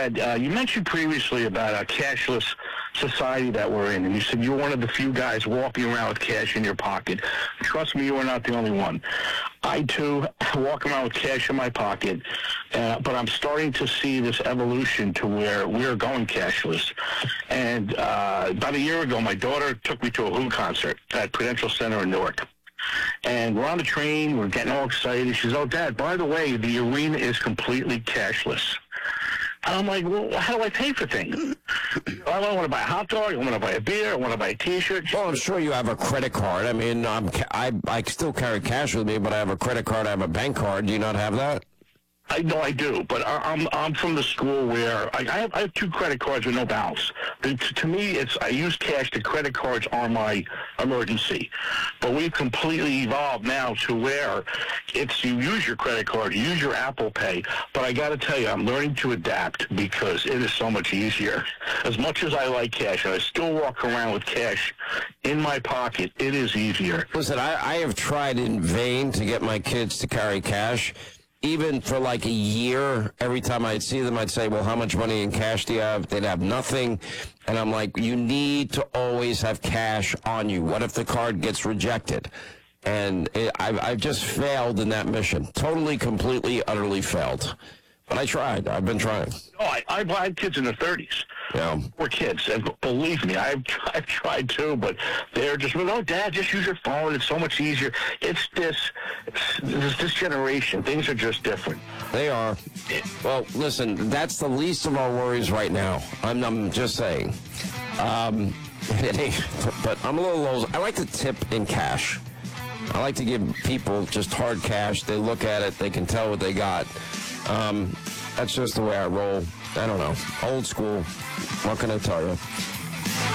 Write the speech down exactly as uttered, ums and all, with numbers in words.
Dad, uh, you mentioned previously about a cashless society that we're in, and you said you're one of the few guys walking around with cash in your pocket. Trust me, you are not the only one. I, too, walk around with cash in my pocket, uh, but I'm starting to see this evolution to where we're going cashless. And uh, about a year ago, my daughter took me to a Who concert at Prudential Center in Newark. And we're on the train, we're getting all excited. She says, oh, Dad, by the way, the arena is completely cashless. And I'm like, well, how do I pay for things? I want to buy a hot dog, I want to buy a beer, I want to buy a T-shirt. Well, I'm sure you have a credit card. I mean, I'm, I, I still carry cash with me, but I have a credit card, I have a bank card. Do you not have that? I know I do, but I, I'm I'm from the school where I, I have I have two credit cards with no balance. To, to me, it's I use cash. The credit cards are my emergency, but we've completely evolved now to where it's you use your credit card, you use your Apple Pay. But I got to tell you, I'm learning to adapt because it is so much easier. As much as I like cash, and I still walk around with cash in my pocket, it is easier. Listen, I, I have tried in vain to get my kids to carry cash. Even for like a year, every time I'd see them, I'd say, well, how much money in cash do you have? They'd have nothing. And I'm like, you need to always have cash on you. What if the card gets rejected? And it, I've, I've just failed in that mission. Totally, completely, utterly failed. But I tried. I've been trying. Oh, I, I, I have kids in their thirties. Yeah. We're kids, and believe me, I've, I've tried too, but they're just, well, no, Dad, just use your phone. It's so much easier. It's this, this, this generation. Things are just different. They are. Well, listen, that's the least of our worries right now. I'm, I'm just saying. Um, but I'm a little low. I like to tip in cash. I like to give people just hard cash. They look at it. They can tell what they got. Um, that's just the way I roll. I don't know. Old school. What can I tell you?